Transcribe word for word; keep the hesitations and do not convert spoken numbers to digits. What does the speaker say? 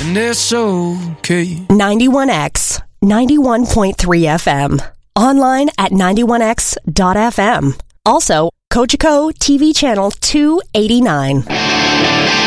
and it's okay. ninety-one X, ninety-one point three F M. Online at ninety-one x dot f m. Also, Cogeco T V channel two eighty-nine.